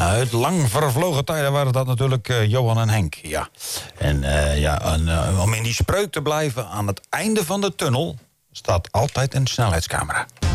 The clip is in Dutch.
Uit lang vervlogen tijden waren dat natuurlijk Johan en Henk. Ja. En om in die spreuk te blijven, aan het einde van de tunnel staat altijd een snelheidscamera.